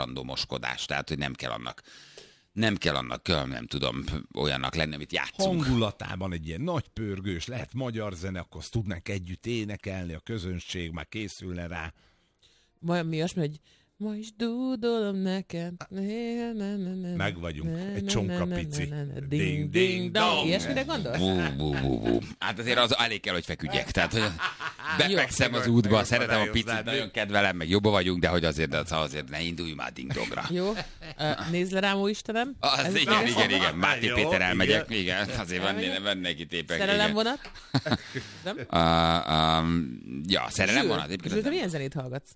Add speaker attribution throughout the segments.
Speaker 1: randomoskodás, tehát hogy nem kell annak, nem tudom, olyannak lenni, amit játszunk.
Speaker 2: Hangulatában egy ilyen nagy pörgős, lehet magyar zene, akkor azt tudnánk együtt énekelni, a közönség már készülne rá.
Speaker 3: Mi olyasmi, hogy ma is dúdolom neked.
Speaker 2: Meg vagyunk. Egy csonka pici.
Speaker 3: Ding, ding, dong. Ilyesmire gondolsz?
Speaker 1: Hát azért az elég kell, hogy feküdjek. Tehát, hogy befekszem az útba, szeretem a picit, nagyon kedvelem, meg jobban vagyunk, de hogy azért ne indulj már ding-dongra.
Speaker 3: Jó. Nézd le rám, ó Istenem.
Speaker 1: Igen. Máté Péter elmegyek. Igen, azért van neki tépek.
Speaker 3: Szerelem vonat?
Speaker 1: Ja, szerelem vonat.
Speaker 3: Zsül, te milyen zenét hallgatsz?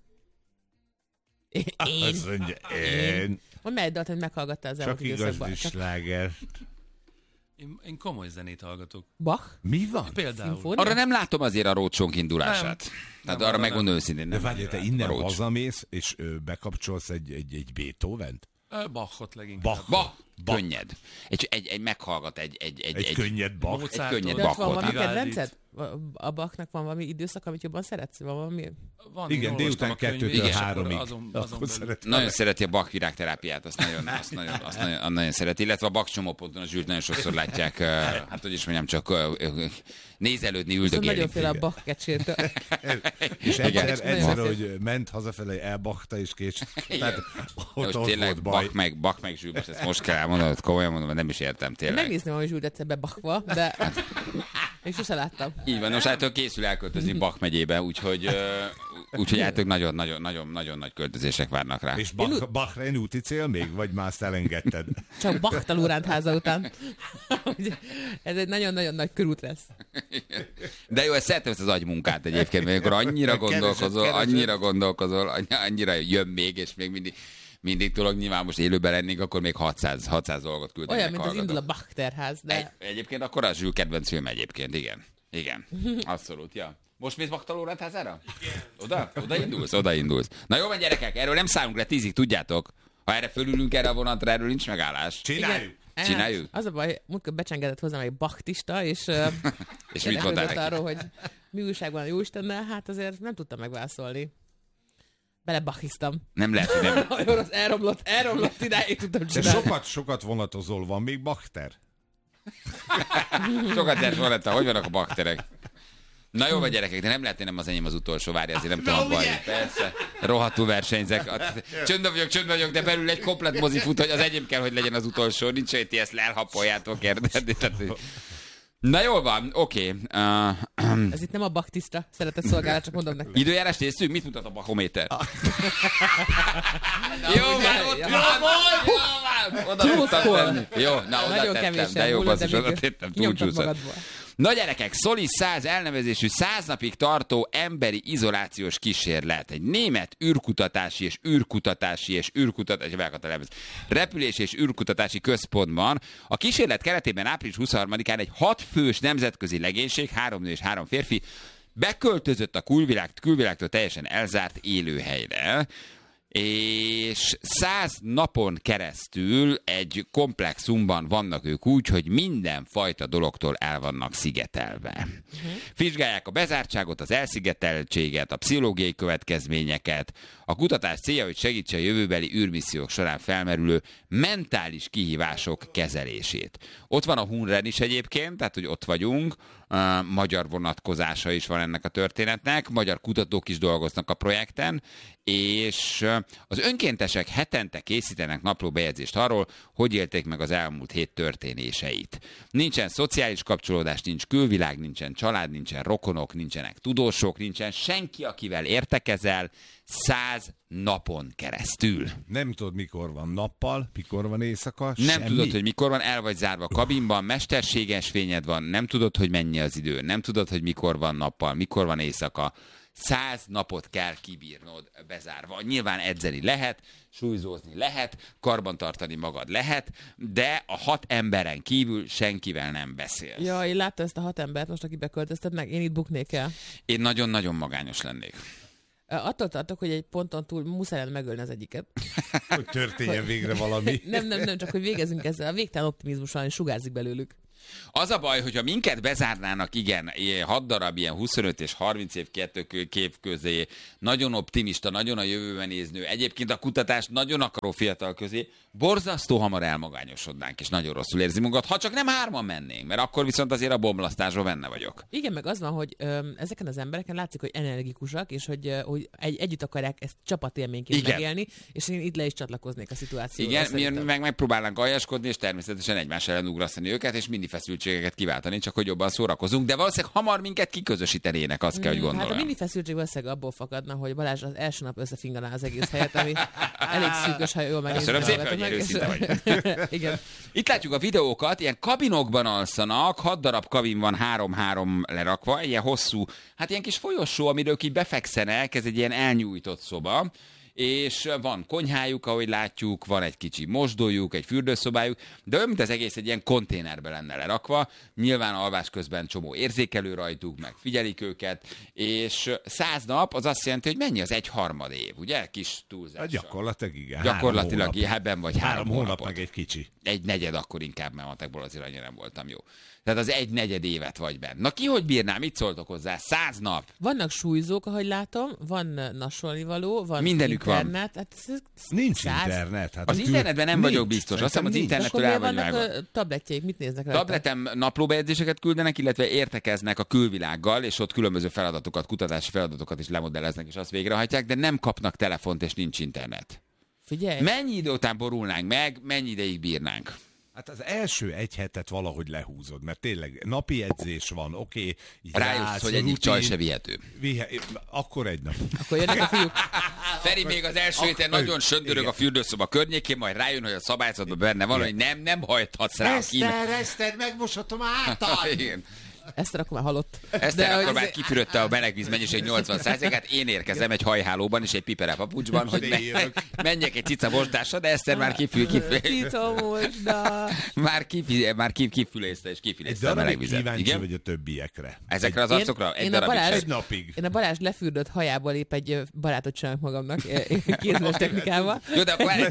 Speaker 2: Én.
Speaker 3: Mondd meg egy dalt, hogy meghallgattál az elmúlt időszakban.
Speaker 2: Csak igazi sláger.
Speaker 4: Én komoly zenét hallgatok.
Speaker 3: Bach?
Speaker 2: Mi van?
Speaker 4: Például.
Speaker 3: Szimfónia?
Speaker 1: Arra nem látom azért a rócsónk indulását. Tehát arra megmondom őszintén.
Speaker 2: De várj, te innen hazamész, és bekapcsolsz egy Beethovent?
Speaker 4: Bachot leginkább.
Speaker 1: Bach. Könnyed. Egy meghallgat
Speaker 2: egy könnyed Bach.
Speaker 1: Egy könnyed
Speaker 3: De ott van
Speaker 1: Bachot.
Speaker 3: valami kedvenced? A Bachnak van valami időszak, amit jobban szeretsz? Van valami?
Speaker 4: Van,
Speaker 2: igen, délután 2-től 3-ig.
Speaker 1: Nagyon szereti a Bach virágterápiát, azt nagyon szereti, illetve a Bach csomóponton a Zsült nagyon sokszor látják, hát hogy is mondjam, csak nézelődni, üldögélni.
Speaker 3: Nagyon fél a Bach kecsértől.
Speaker 2: És egyszer, hogy ment hazafelé, elbachta és később.
Speaker 1: Most tényleg Bach meg Zsült, most kell elmondanod, komolyan mondom, mert nem is értem tényleg.
Speaker 3: Megnézném, hogy Zsült egyszer bebachva, de még sose láttam.
Speaker 1: Így van, most hát készül elköltözni Bach megyébe, úgyhogy hát nagyon nagy költözések várnak rá.
Speaker 2: És Bahrein úti cél még, vagy már azt elengedted?
Speaker 3: Csak Bach Talóránt háza után. Ez egy nagyon-nagyon nagy körút lesz.
Speaker 1: De jó, szeretem ezt az agymunkát egyébként, mert akkor annyira gondolkozol, annyira jön még, és még mindig tudok, nyilván most élőben lennénk, akkor még 600 dolgot küldeni.
Speaker 3: Olyan, mint az indul a Bach terház. De...
Speaker 1: Egyébként akkor az Zsül kedvenc film egyébként, igen. Abszolút, ja. Most mész Bach Talóránt házára? Oda indulsz. Na jó van, gyerekek, erről nem szállunk le 10-ig, tudjátok? Ha erre fölülünk erre a vonatra, erről nincs megállás. Csináljuk.
Speaker 3: Az a baj, múltkor becsengedett hozzám egy bachtista, és
Speaker 1: mit mondtál neki?
Speaker 3: arról, hogy mi újság van a Jóistennel, hát azért nem tudtam megválaszolni. Belebachiztam.
Speaker 1: Nem lehet, hogy nem.
Speaker 3: Olyan az elromlott idáig tudtam csinálni.
Speaker 2: Sokat vonatozol, van még bakter?
Speaker 1: Sokat lehet vonattal, hogy vannak a bakterek? Na jó, vagy gyerekek, de nem lehet, hogy nem az enyém az utolsó, várja, azért nem tudom baj. Persze, rohadtul versenyzek. Csönd vagyok, de belül egy komplet mozi fut, hogy az enyém kell, hogy legyen az utolsó. Nincs, hogy ti ezt elhapoljátok, érted? Na jól van, oké.
Speaker 3: Ez itt nem a baktista szeretett szolgálat, csak mondom neki.
Speaker 1: Időjárás nézzük, mit mutat a bachométer? Jó van, oda tudtam tenni. Jó, na oda tettem, de jó, basszus, oda tettem, túlcsúszott. Na gyerekek, Solis 100 elnevezésű 100 napig tartó emberi izolációs kísérlet. Egy német űrkutatási repülés és űrkutatási központban. A kísérlet keretében április 23-án egy 6 fős nemzetközi legénység, 3 nő és 3 férfi, beköltözött a külvilágtól teljesen elzárt élőhelyre, és 100 napon keresztül egy komplexumban vannak ők úgy, hogy mindenfajta dologtól el vannak szigetelve. Vizsgálják a bezártságot, az elszigeteltséget, a pszichológiai következményeket. A kutatás célja, hogy segítse a jövőbeli űrmissziók során felmerülő mentális kihívások kezelését. Ott van a Hunren is egyébként, tehát hogy ott vagyunk, magyar vonatkozása is van ennek a történetnek, magyar kutatók is dolgoznak a projekten, és az önkéntesek hetente készítenek naplóbejegyzést arról, hogy élték meg az elmúlt hét történéseit. Nincsen szociális kapcsolódás, nincs külvilág, nincsen család, nincsen rokonok, nincsenek tudósok, nincsen senki, akivel értekezel 100 napon keresztül.
Speaker 2: Nem tudod, mikor van nappal, mikor van éjszaka,
Speaker 1: nem
Speaker 2: semmi.
Speaker 1: Tudod, hogy mikor van, el vagy zárva a kabinban, mesterséges fényed van, nem tudod, hogy mennyi az idő, nem tudod, hogy mikor van nappal, mikor van éjszaka. 100 napot kell kibírnod bezárva. Nyilván edzeni lehet, súlyzózni lehet, karbantartani magad lehet, de a 6 emberen kívül senkivel nem beszélsz.
Speaker 3: Ja, én láttam ezt a 6 embert most, aki beköltöztet meg, én itt buknék el.
Speaker 1: Én nagyon-nagyon magányos lennék.
Speaker 3: Attól tartok, hogy egy ponton túl muszáj lenne megölni az egyiket.
Speaker 2: Hogy történjen végre valami.
Speaker 3: Nem, csak hogy végezzünk ezzel. A végtelen optimizmus valami sugárzik belőlük.
Speaker 1: Az a baj, hogyha minket bezárnának, igen, 6 darab ilyen 25 és 30 év közé, nagyon optimista, nagyon a jövőben néznő, egyébként a kutatást nagyon akaró fiatal közé, borzasztó hamar elmagányosodnánk, és nagyon rosszul érzi magunkat, ha csak nem 3-an mennénk, mert akkor viszont azért a bomlasztásról benne vagyok.
Speaker 3: Igen, meg az van, hogy ezeken az embereken látszik, hogy energikusak, és hogy együtt akarják ezt csapatélményként megélni, és én itt le is csatlakoznék a szituációra.
Speaker 1: Igen, mi meg megpróbálnánk aljaskodni, és természetesen egymás ellen ugrasztani őket, és mini feszültségeket kiváltani, csak hogy jobban szórakozunk, de valószínűleg hamar minket kiközösítenének, azt kell, hogy gondolom.
Speaker 3: Hát a mini feszültség valószínűleg abból fakadna, hogy Balázs az első nap összefinganá az egész helyet, ami elég szűkös, ha jól megnézem.
Speaker 1: Köszönöm szépen, hogy őszinte vagy.
Speaker 3: Igen.
Speaker 1: Itt látjuk a videókat, ilyen kabinokban alszanak, 6 darab kabin van 3-3 lerakva, ilyen hosszú, hát ilyen kis folyosó, amiről így befekszenek, ez egy ilyen elnyújtott szoba, és van konyhájuk, ahogy látjuk, van egy kicsi mosdójuk, egy fürdőszobájuk, de olyan, mint az egész egy ilyen konténerbe lenne lerakva. Nyilván alvás közben csomó érzékelő rajtuk, meg figyelik őket, és 100 nap az azt jelenti, hogy mennyi az 1/3 év, ugye? Kis túlzással.
Speaker 2: Gyakorlatilag igen.
Speaker 1: Gyakorlatilag ebben vagy 3
Speaker 2: hónap meg egy kicsi.
Speaker 1: 1/4 akkor inkább, mert matekból azért annyira nem voltam jó. Tehát az 1/4 évet vagy benne. Na ki hogy bírná, mit szóltok hozzá? 100 nap.
Speaker 3: Vannak súlyzók, ahogy látom, van nasolnivaló, van
Speaker 1: mindenük
Speaker 3: internet.
Speaker 1: van.
Speaker 3: Hát
Speaker 2: Nincs internet. Hát
Speaker 1: az internetben nem vagyok biztos. Azt hiszem az internettől el vagy
Speaker 3: vannak tabletjeik, mit néznek rajta?
Speaker 1: Tabletem naplóbejegyzéseket küldenek, illetve értekeznek a külvilággal, és ott különböző feladatokat, kutatási feladatokat is lemodelleznek, és azt végrehajtják, de nem kapnak telefont, és nincs internet.
Speaker 3: Figyelj!
Speaker 1: Mennyi idő után borulnánk meg, mennyi ideig bírnánk?
Speaker 2: Hát az első egy hetet valahogy lehúzod, mert tényleg napi edzés van, oké.
Speaker 1: Rájössz, hogy egyik csaj se vihető.
Speaker 2: Akkor egy nap.
Speaker 3: Akkor jönnek a fiúk.
Speaker 1: Feri még az első héten nagyon söndörög a fürdőszoba környékén, majd rájön, hogy a szabályzatban benne van, hogy nem hajthatsz rá.
Speaker 2: Eszter, megmosatom átad!
Speaker 1: Igen.
Speaker 3: Eszter akkor már halott.
Speaker 1: Eszter akkor már kifürödte a melegvíz mennyiség 80%-át, én érkezem egy hajhálóban és egy pipere papucsban, hogy menjek egy cica mosdásra, de Eszter már
Speaker 3: Cica mosda.
Speaker 1: már kifülészte és kifilészte a melegvizet.
Speaker 2: Kíváncsi vagy a többiekre.
Speaker 1: Ezekre az arcokra? Egy
Speaker 2: napig.
Speaker 3: Én a Balázs lefürdött hajából épp egy barátot csinálok magamnak kézműves technikával.
Speaker 1: Jó, de akkor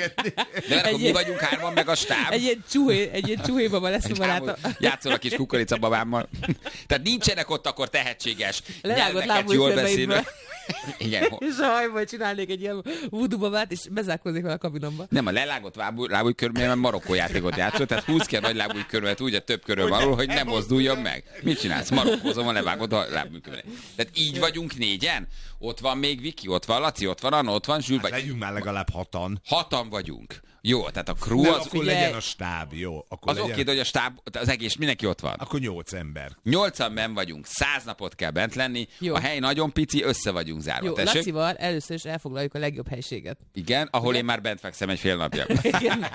Speaker 1: mi vagyunk 3-an, meg a stáb.
Speaker 3: Egy ilyen csuhé baba lesz a barátom.
Speaker 1: Játszol a kis kukoricababámmal. Tehát nincsenek ott akkor tehetséges,
Speaker 3: lerágott
Speaker 1: nyelveket jól beszélő. Igen.
Speaker 3: És a hajból csinálnék egy ilyen voodoo babát, és bezárkoznék vele a kabinomba.
Speaker 1: Nem, a lelágott lábújkörmében Marokkó játékot játszott, tehát húz ki a nagy lábújkörömet úgy a több körül való, hogy nem mozduljon meg. Mit csinálsz? Marokkózom a levágott lábújkörömet. Tehát így vagyunk 4-en? Ott van még Viki, ott van Laci, ott van Anna, ott van Zsül.
Speaker 2: Hát legyünk már legalább 6-an.
Speaker 1: 6-an vagyunk. Jó, tehát a crew
Speaker 2: nem,
Speaker 1: az...
Speaker 2: akkor legyen a stáb, jó. Akkor
Speaker 1: az oké, hogy a stáb, az egész, mindenki ott van.
Speaker 2: Akkor 8 ember.
Speaker 1: 8-an benn vagyunk, 100 napot kell bent lenni, jó. A hely nagyon pici, össze vagyunk zárva.
Speaker 3: Jó,
Speaker 1: tessék?
Speaker 3: Lacival először is elfoglaljuk a legjobb helységet.
Speaker 1: Igen, ahol igen? Én már bent fekszem egy fél napja.
Speaker 3: Igen,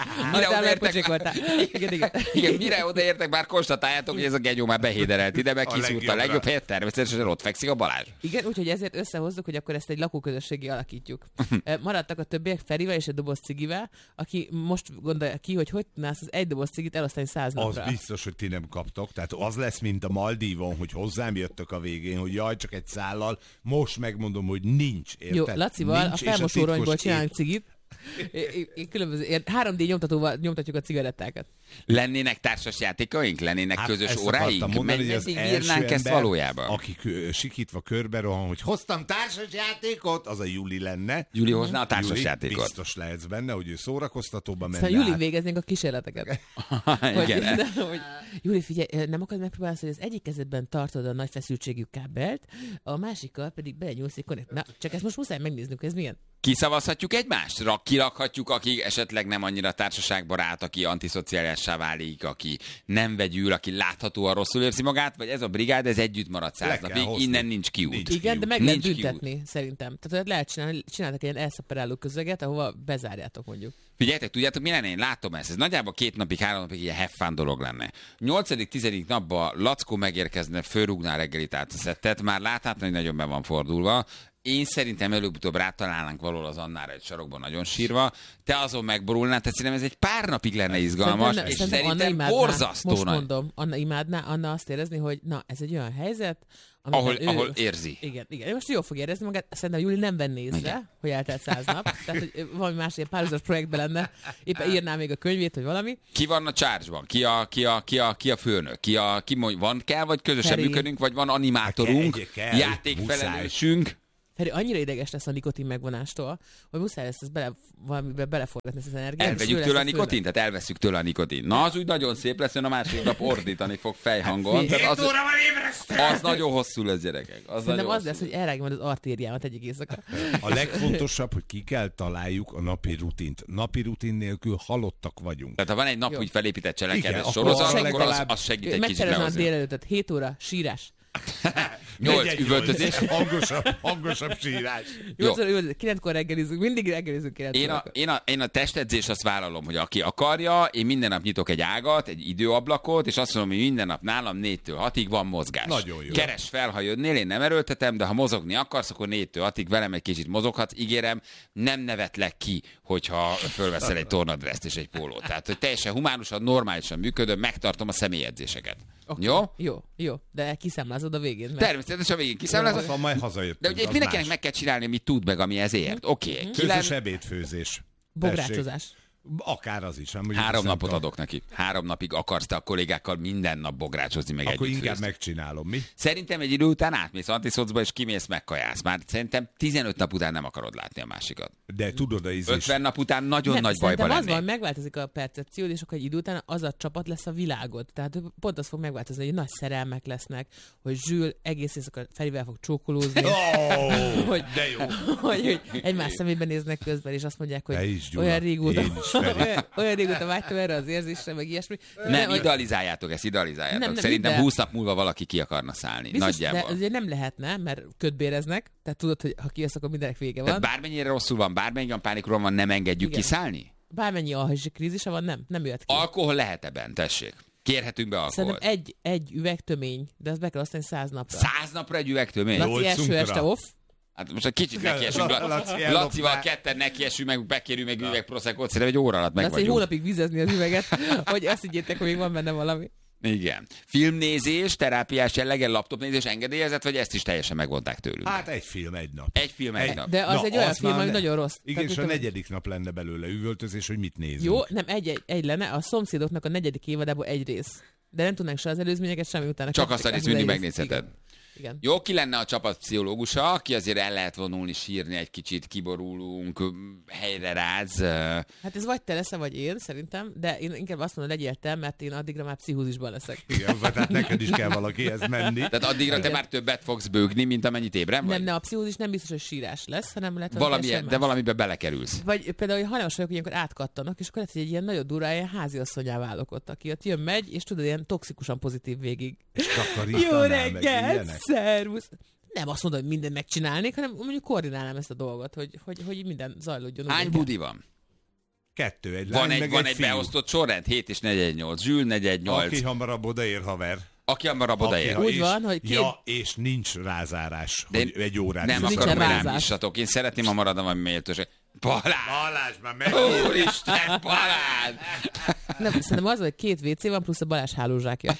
Speaker 1: igen, mire odaértek, már konstatáljátok, hogy ez a genyó már behéderelt ide, meg kiszúrt a legjobb helyet, természetesen ott fekszik a Balázs.
Speaker 3: Igen, úgyhogy ezért összehozzuk, hogy akkor ezt egy lakóközösségé alakítjuk. Maradtak a többiek Ferivel és egy doboz cigivel, aki most gondolja ki, hogy tudnász az egy doboz cigit elosztani 100 napra.
Speaker 2: Az biztos, hogy ti nem kaptok. Tehát az lesz, mint a Maldívon, hogy hozzám jöttök a végén, hogy jaj, csak egy szállal. Most megmondom, hogy nincs. Érted?
Speaker 3: Jó, Lacival
Speaker 2: nincs,
Speaker 3: a felmosóronyból csinálunk cigit. Különböző 3D nyomtatóval nyomtatjuk a cigarettákat.
Speaker 1: Lennének társas játékaink? Lennének közös óráink?
Speaker 2: Meddig
Speaker 1: írnánk ezt valójában?
Speaker 2: Aki sikítva körbe rohan, hogy hoztam társas játékot, az a Juli lenne.
Speaker 1: Juli hozná a társas játékot.
Speaker 2: Biztos lehetsz benne, hogy ő szórakoztatóba menne.
Speaker 3: Szóval Juli végeznénk a kísérleteket.
Speaker 1: Igen.
Speaker 3: Hogy, Juli, figyelj, nem akarod megpróbálni, hogy az egyik kezedben tartod a nagy feszültségű kábelt, a másikkal pedig belenyúlsz egy konnekt. Na, csak ezt most muszáj megnéznünk, ez milyen?
Speaker 1: Kiszavazhatjuk egymást? Kirakhatjuk, aki esetleg nem annyira társaságbarát, aki antiszociálisassá válik, aki nem vegyül, aki láthatóan rosszul érzi magát, vagy ez a brigád, ez együtt marad 100 napig, innen nincs kiút.
Speaker 3: Igen, de meg lehet büntetni, szerintem. Tehát lehet csináltak egy ilyen elszaperáló közeget, ahova bezárjátok mondjuk.
Speaker 1: Figyeljetek, tudjátok, mi lenne? Én látom ezt. Ez nagyjából 2 napig, 3 napig ilyen have fun dolog lenne. 8.-10. napban Lackó megérkezne, fölrúgná reggelit át a szettet, már láthatni, hogy nagyon be van fordulva. Én szerintem előbb-utóbb rátalálnánk valahol az Annára egy sarokban nagyon sírva, te azon megborulnál, tehát szerintem ez egy pár napig lenne izgalmas, és szerintem borzasztó
Speaker 3: most mondom, Anna imádná, Anna azt érezni, hogy na, ez egy olyan helyzet,
Speaker 1: Ahol érzi.
Speaker 3: Igen. Ő most jól fog érezni magát. Szerintem Júli nem venné észre, hogy eltelt 100 nap. Tehát, hogy valami más ilyen párhuzamos projektben lenne. Éppen írná még a könyvét, vagy valami.
Speaker 1: Ki van a charge-ban? Ki a főnök? Van kell, vagy közösen
Speaker 3: Feri.
Speaker 1: működünk, vagy van animátorunk,
Speaker 2: kell,
Speaker 1: játékfelelősünk?
Speaker 3: Feri annyira ideges lesz a nikotin megvonástól, hogy muszáj lesz ezt valamiben beleforgatni ezt az energiát.
Speaker 1: Elvegyük tőle a nikotin, tehát elveszük tőle a nikotin. Na, az úgy nagyon szép lesz, hogy a másik nap ordítani fog fejhangon. Tehát az nagyon hosszú lesz, gyerekek.
Speaker 3: Szerintem az lesz, hogy elrágja majd az artériámat egyik éjszaka.
Speaker 2: A legfontosabb, hogy ki kell találjuk a napi rutint. Napi rutin nélkül halottak vagyunk.
Speaker 1: Tehát ha van egy nap úgy felépített cselekedet
Speaker 2: Igen,
Speaker 1: sorozat,
Speaker 2: akkor
Speaker 1: akkor
Speaker 2: legalább-
Speaker 1: az segít egy kicsit
Speaker 3: Megtervezem a
Speaker 1: lehozni.
Speaker 3: délelőttet, 7 óra, sírás.
Speaker 1: 8 üvöltözés.
Speaker 2: Hangosabb sírás.
Speaker 3: 8 óra üvöltözés, 9-kor reggelizünk, mindig reggelizünk 9 órakor.
Speaker 1: Én a testedzés azt vállalom, hogy aki akarja, én minden nap nyitok egy ágat, egy időablakot, és azt mondom, hogy minden nap nálam 4-től 6-ig van mozgás.
Speaker 2: Nagyon jó.
Speaker 1: Keres fel, ha jönnél, én nem erőltetem, de ha mozogni akarsz, akkor 4-től 6-ig velem egy kicsit mozoghatsz. Ígérem, nem nevetlek ki, hogyha fölveszel egy tornadreszt és egy pólót. Tehát, hogy teljesen humánusan, normálisan működöm, megtartom a személyedzéseket.
Speaker 3: Okay.
Speaker 1: Jó?
Speaker 3: Jó, de kiszámlázod a végén. Mert...
Speaker 1: Természetesen a végén kiszámlázod.
Speaker 2: Szóval majd hazajöttünk.
Speaker 1: De ugye itt mindenkinek meg kell csinálni, amit tud meg, ami ezért. Oké.
Speaker 2: Közös ebédfőzés.
Speaker 3: Bográcsozás.
Speaker 2: Akár az is.
Speaker 1: 3 napot adok neki. 3 napig akarsz te a kollégákkal minden nap bográcsozni, meg
Speaker 2: Akkor
Speaker 1: együtt
Speaker 2: inkább
Speaker 1: főzni.
Speaker 2: megcsinálom, mi?
Speaker 1: Szerintem egy idő után átmész antiszocba, és kimész, megkajálsz. Már szerintem 15 nap után nem akarod látni a másikat.
Speaker 2: De tudod, a
Speaker 1: 50 nap után nagyon
Speaker 3: Nem,
Speaker 1: nagy bajba
Speaker 3: szerintem az
Speaker 1: lennél.
Speaker 3: van, megváltozik a percepciód, és akkor egy idő után az a csapat lesz a világod. Tehát pont az fog megváltozni, hogy nagy szerelmek lesznek, hogy Zsül egész éjszaka Ferivel fog csókolózni. hogy,
Speaker 2: de jó.
Speaker 3: hogy egymás szemébe néznek közben, és azt mondják,
Speaker 2: Te
Speaker 3: hogy
Speaker 2: is, Gyula.
Speaker 3: olyan régóta,
Speaker 2: Én is, Feri.
Speaker 3: olyan régóta vágytam erre az érzésre, meg ilyesmi.
Speaker 1: Nem, idealizáljátok ezt, idealizáljátok.
Speaker 3: Nem,
Speaker 1: Szerintem
Speaker 3: de-
Speaker 1: 20 nap múlva valaki ki akarna szállni.
Speaker 3: Biztos,
Speaker 1: Nagyjából.
Speaker 3: de azért nem lehetne, mert ködbéreznek, tehát tudod, hogy ha kijössz, akkor mindenek vége
Speaker 1: Tehát
Speaker 3: van.
Speaker 1: bármennyire rosszul van, bármennyire pánikról van, nem engedjük
Speaker 3: Igen.
Speaker 1: kiszállni?
Speaker 3: Bármennyi alhazsi krízise van, nem jöhet ki.
Speaker 1: Alkohol lehet ebben, tessék. Kérhetünk be alkoholt.
Speaker 3: Szerintem egy üveg tömény, de azt be kell osztani 100 napra.
Speaker 1: 100 napra egy üvegtömény?
Speaker 3: Laci
Speaker 2: Nyolc
Speaker 3: első
Speaker 2: szunkra.
Speaker 3: este off.
Speaker 1: Hát most egy kicsit nekiesünk.
Speaker 2: Laci ellopná.
Speaker 1: Lacival ketten nekiesünk, meg bekérünk meg üveg proszekot, szerintem egy óra alatt meg
Speaker 3: Laci egy
Speaker 1: vagyunk.
Speaker 3: hónapig vizezni az üveget, hogy azt higgyétek, hogy még van benne valami.
Speaker 1: Igen. Filmnézés, terápiás jellegen, laptopnézés engedélyezett, vagy ezt is teljesen megvonták tőlünk?
Speaker 2: Hát egy film, egy nap.
Speaker 1: Egy film, egy nap.
Speaker 3: De az
Speaker 2: Na,
Speaker 3: egy olyan
Speaker 2: az
Speaker 3: film,
Speaker 2: már
Speaker 3: ami
Speaker 2: ne-
Speaker 3: nagyon rossz.
Speaker 2: Igen,
Speaker 3: Tehát,
Speaker 2: és a
Speaker 3: amikor-
Speaker 2: negyedik nap lenne belőle üvöltözés, hogy mit nézünk.
Speaker 3: Jó, nem, egy lenne, a szomszédoknak a 4. évadából egy rész. De nem tudnánk se az előzményeket, semmi utána.
Speaker 1: Csak azt a részt mindig megnézheted.
Speaker 3: Igen.
Speaker 1: Jó, ki lenne a csapat pszichológusa, aki azért el lehet vonulni, sírni egy kicsit, kiborulunk, helyre ráz.
Speaker 3: Hát ez vagy te leszel, vagy én, szerintem, de én inkább azt mondom, legyél te, mert én addigra már pszichózisban leszek.
Speaker 2: Igen, tehát neked is kell valakihez menni.
Speaker 1: Tehát addigra te
Speaker 3: Igen.
Speaker 1: már többet fogsz bőgni, mint amennyit ébren vagy?
Speaker 3: Nem, a pszichózis nem biztos, hogy sírás lesz, hanem lehet
Speaker 1: De valamibe belekerülsz.
Speaker 3: Vagy például, hogy hajlamos vagyok, hogy ilyenkor átkattanak, és akkor lehet, hogy egy ilyen nagyon durva, ilyen háziasszonyá válok ott, aki ott jön, megy, és tudod, ilyen toxikusan pozitív végig.
Speaker 2: Takarítanál
Speaker 3: Jó
Speaker 2: meg
Speaker 3: reggelt,
Speaker 2: ilyenek.
Speaker 3: szervusz! Nem azt mondom, hogy mindent megcsinálnék, hanem mondjuk koordinálnám ezt a dolgot, hogy minden zajlódjon. úgy,
Speaker 1: Hány
Speaker 3: hogy
Speaker 1: budi van?
Speaker 2: 2, egy
Speaker 1: Van
Speaker 2: lány,
Speaker 1: egy,
Speaker 2: meg
Speaker 1: van
Speaker 2: egy
Speaker 1: egy
Speaker 2: fiú.
Speaker 1: beosztott sorrend, 7 és 418, Zsül 418.
Speaker 2: Aki hamarabb odaér, haver.
Speaker 1: Aki hamarabb odaér.
Speaker 3: Úgy van, hogy két-
Speaker 2: Ja, és nincs rázárás,
Speaker 1: De
Speaker 2: hogy egy órát.
Speaker 1: Nem
Speaker 3: Nincsen
Speaker 1: akarom, hogy rám
Speaker 3: rázás.
Speaker 1: nyissatok. Én szeretném, ha maradom a méltóság. Balázs!
Speaker 2: Balázs, már meg.
Speaker 1: Úristen, Balázs!
Speaker 3: Nem, szerintem az, hogy 2 WC van, plusz a Balázs hálózsákja.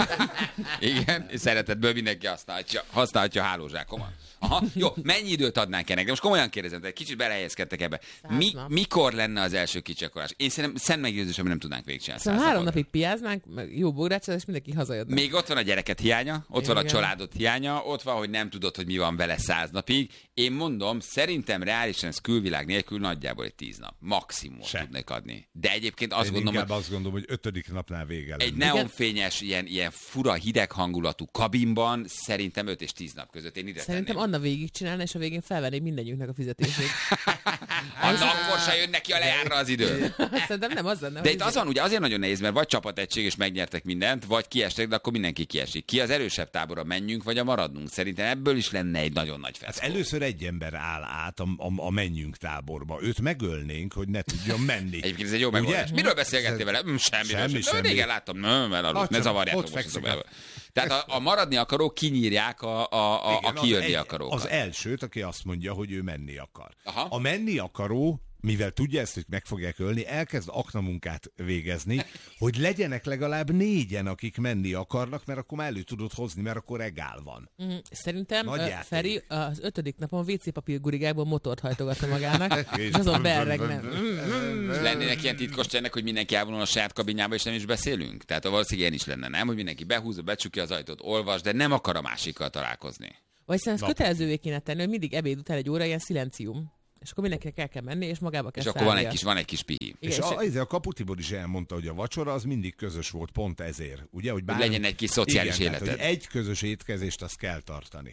Speaker 1: Igen, és szeretetből mindenki használhatja a hálózsákomat. Aha, jó, mennyi időt adnánk ennek? De most komolyan kérdezem, de egy kicsit belehelyezkedtek ebbe.
Speaker 3: 100 nap.
Speaker 1: Mikor lenne az első kicsakolás? Én szerintem szent meggyőződésem, nem tudnánk végigcsinálni.
Speaker 3: Szóval
Speaker 1: 100
Speaker 3: 3
Speaker 1: napot.
Speaker 3: napig piáznánk, meg jó bográcsod, és mindenki hazajött.
Speaker 1: Még ott van a gyereket hiánya, ott van a
Speaker 3: Igen.
Speaker 1: családod hiánya, ott van, hogy nem tudod, hogy mi van vele 100 napig. Én mondom, szerintem reálisan ez külvilág nélkül nagyjából egy 10 nap. Maximum
Speaker 2: Se.
Speaker 1: tudnék adni. De egyébként azt
Speaker 2: Én
Speaker 1: gondolom,
Speaker 2: inkább
Speaker 1: hogy
Speaker 2: azt gondolom, hogy 5. napnál vége
Speaker 1: egy
Speaker 2: lenne.
Speaker 1: neonfényes, ilyen fura, hideg hangulatú kabinban szerintem 5 és 10 nap között én ide
Speaker 3: Szerintem
Speaker 1: tenném.
Speaker 3: Anna végigcsinálna, és a végén felvenné mindegyünknek a fizetését.
Speaker 1: Anna akkor se jön neki a lejárra az idő.
Speaker 3: Szerintem nem az lenne.
Speaker 1: De
Speaker 3: hogy
Speaker 1: itt az van, ugye azért nagyon nehéz, mert vagy csapategység és megnyertek mindent, vagy kiestek, de akkor mindenki kiesik. Ki az erősebb tábora, menjünk, vagy a maradnunk? Szerintem ebből is lenne egy nagyon nagy
Speaker 2: Hát
Speaker 1: feszkó.
Speaker 2: először egy ember áll át a menjünk táborba. Őt megölnénk, hogy ne tudjon menni.
Speaker 1: Egyébként ez egy jó megoldás. Miről beszélgettél vele? Semmi. Régen láttam. Ne
Speaker 2: Ott
Speaker 1: zavarjátok
Speaker 2: ott
Speaker 1: most a
Speaker 2: fekszik
Speaker 1: szobába. Tehát a maradni akarók kinyírják a
Speaker 2: Igen,
Speaker 1: kijönni
Speaker 2: az
Speaker 1: akarókat.
Speaker 2: elsőt, aki azt mondja, hogy ő menni akar.
Speaker 1: Aha.
Speaker 2: A menni akaró mivel tudja ezt, hogy meg fogják ölni, elkezd aknamunkát végezni, hogy legyenek legalább 4-en, akik menni akarnak, mert akkor már elő tudod hozni, mert akkor regál van.
Speaker 3: Szerintem Feri az 5. napon WC papír gurigából motort hajtogatna magának, és azon beerregne.
Speaker 1: Lennének ilyen titkos csennek, hogy mindenki elvonul a saját kabinjába, és nem is beszélünk? Tehát valószínűleg ilyen is lenne, nem? Hogy mindenki behúzza, becsukja az ajtót, olvas, de nem akar a másikkal találkozni.
Speaker 3: Vagy szerintem ezt kötelezővé kéne tenni, hogy mindig ebéd után egy óra ilyen szilencium. És akkor mindenkinek el kell menni, és magába kell
Speaker 1: és akkor van egy kis pihi.
Speaker 2: És a Kapu Tibor is elmondta, hogy a vacsora az mindig közös volt, pont ezért. Ugye, hogy
Speaker 1: legyen egy kis szociális életed.
Speaker 2: Tehát, hogy egy közös étkezést azt kell tartani.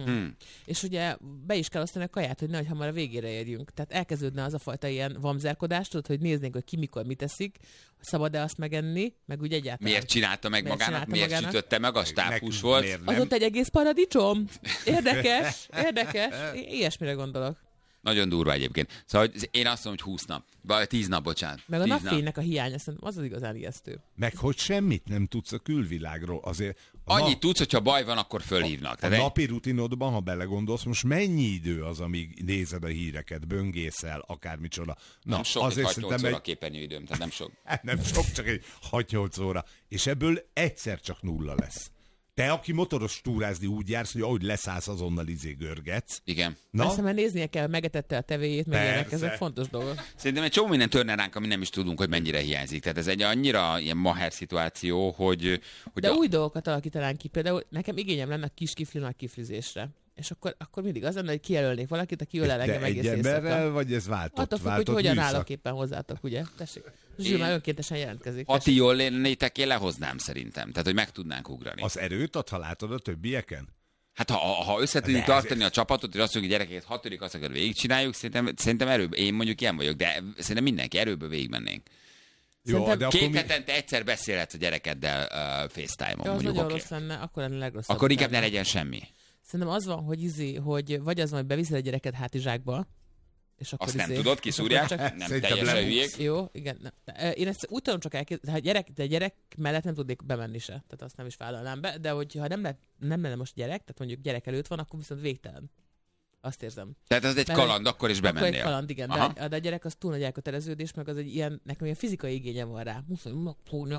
Speaker 3: És ugye be is kell osztani a kaját, hogy nehogy hamar a végére érjünk. Tehát elkezdődne az a fajta ilyen vamzerkodást, tudod, hogy néznénk, hogy ki mikor mit teszik, szabad-e azt megenni, meg úgy egyáltalán.
Speaker 1: Miért csinálta meg magának, miért sütötte meg, az tápus volt.
Speaker 3: Az ott egy egész paradicsom. Érdekes. Ilyesmire gondolok.
Speaker 1: Nagyon durva egyébként. Szóval én azt mondom, hogy 20 nap. Vagy 10 nap, bocsánat.
Speaker 3: Meg a napfénynek a hiánya, szerintem az igazán ijesztő.
Speaker 2: Meg hogy semmit nem tudsz a külvilágról. Azért
Speaker 1: annyit tudsz, hogyha baj van, akkor fölhívnak.
Speaker 2: A napi rutinodban, ha belegondolsz, most mennyi idő az, amíg nézed a híreket, böngészel, akármicsoda.
Speaker 1: Nem sok, azért 6-8 óra képernyőidőm, tehát nem sok.
Speaker 2: Nem sok, csak egy 6-8 óra. És ebből egyszer csak 0 lesz. Te, aki motoros túrázni úgy jársz, hogy ahogy leszállsz, azonnal görgetsz.
Speaker 1: Igen.
Speaker 3: Persze, mert néznie kell, megetette a tevéjét, meg ilyenek, ezek fontos dolgok.
Speaker 1: Szerintem egy csomó minden törne ránk, ami nem is tudunk, hogy mennyire hiányzik. Tehát ez egy annyira ilyen maher szituáció, hogy
Speaker 3: de új dolgokat alakítanánk ki. Például nekem igényem lenne a kis kifli nagy kiflizésre. És akkor mindig az lenne, hogy kijelölnék valakit, aki ölel engem egész éjszaka.
Speaker 2: De egy emberrel, vagy ez váltott?
Speaker 3: Attól függ, hogy hogyan állok éppen hozzátok, ugye? Tessék. Zsír már önkéntesen jelentkezik.
Speaker 1: Ha ti jól lennétek, én lehoznám szerintem. Tehát, hogy meg tudnánk ugrani.
Speaker 2: Az erőt ad, ha látod a többieken?
Speaker 1: Hát ha össze tudjuk tartani a csapatot, és azt mondjuk, hogy gyerekeket 6. azt akar végigcsináljuk, szerintem erőből, én mondjuk ilyen vagyok, de szerintem mindenki erőből végigmennénk.
Speaker 2: Jó, de
Speaker 1: 2 hetente egyszer beszélhetsz a gyerekeddel FaceTime-on.
Speaker 3: Az nagyon rossz lenne, akkor lenne legrosszabb.
Speaker 1: Akkor inkább ne legyen semmi.
Speaker 3: Szerintem az van, hogy vagy az van, hogy beviszed a gyereket hátizsákba, és akkor
Speaker 1: azt nem tudod, kiszúrják, nem teljesen hülyék.
Speaker 3: Jó, igen. Én ezt úgy tudom csak elképzelni, de gyerek mellett nem tudnék bemenni se, tehát azt nem is vállalnám be, de hogyha nem lenne most gyerek, tehát mondjuk gyerek előtt van, akkor viszont végtelen. Azt érzem.
Speaker 1: Tehát az egy kaland, akkor is bemennél.
Speaker 3: Akkor egy kaland, igen. De a gyerek az túl nagy elköteleződés, meg az egy ilyen, nekem ilyen fizikai igénye van rá. Muszáj megfogni,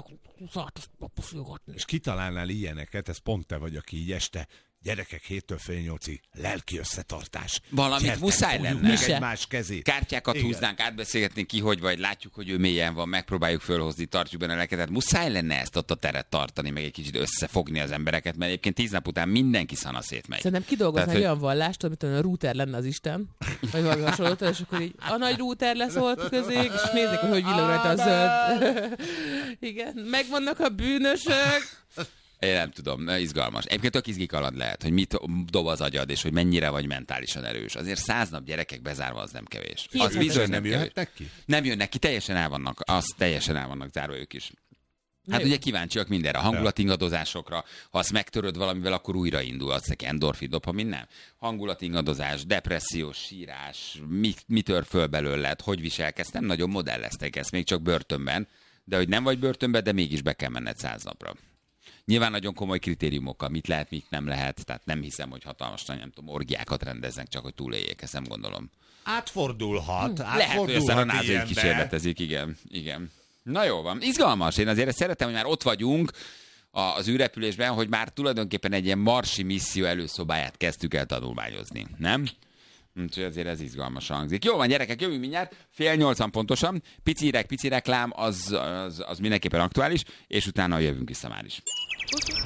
Speaker 2: és kitalálnál ilyeneket, ez pont te vagy, aki így este gyerekek 7-től fél 8-ig lelki összetartás.
Speaker 1: Valamit
Speaker 2: gyertek,
Speaker 1: muszáj lenne.
Speaker 2: Egymás kezét.
Speaker 1: Kártyákat húznánk, átbeszélgetnénk ki, hogy vagy, látjuk, hogy ő mélyen van, megpróbáljuk fölhozni, tartjuk benne a lelket. Tehát muszáj lenne ezt ott a teret tartani, meg egy kicsit összefogni az embereket, mert egyébként 10 nap után mindenki szana szétmegy.
Speaker 3: Szerintem kidolgozni egy olyan vallást, amit a router lenne az Isten, vagy valami hasonlót, és akkor így a nagy router lesz ott közé, és nézzük, hogy villog rajta a zöld. Igen, megvannak a bűnösök.
Speaker 1: Én nem tudom, izgalmas. Egyébként tök izgi kaland lehet, hogy mit dob az agyad, és hogy mennyire vagy mentálisan erős. Azért 100 nap gyerekek bezárva, az nem kevés. Az bizony
Speaker 2: nem jöhetnek ki?
Speaker 1: Nem jönnek ki, teljesen el vannak zárva ők is. Hát ugye kíváncsiak mindenre, a hangulatingadozásokra, ha azt megtöröd valamivel, akkor újraindul, azt mondja, endorfin, dopamin, nem. Hangulatingadozás, depressziós, sírás, mi tör föl belőled, hogy viselkedsz, nem nagyon modelleztek ezt, még csak börtönben, de hogy nem vagy börtönben, de mégis be kell menned 100 napra. Nyilván nagyon komoly kritériumokkal, mit lehet, mit nem lehet, tehát nem hiszem, hogy hatalmas, nem tudom, orgiákat rendeznek, csak hogy túléljék, ezt nem gondolom.
Speaker 2: Átfordulhat.
Speaker 1: Lehet, hogy aztán a NASA kísérletezik, igen. Na jó van, izgalmas, én azért szeretem, hogy már ott vagyunk az űrrepülésben, hogy már tulajdonképpen egy ilyen marsi misszió előszobáját kezdtük el tanulmányozni, nem? Úgyhogy azért ez izgalmas hangzik. Jó van, gyerekek, jövünk mindjárt, 7:30 pontosan, pici reklám, az mindenképpen aktuális, és utána jövünk vissza már is.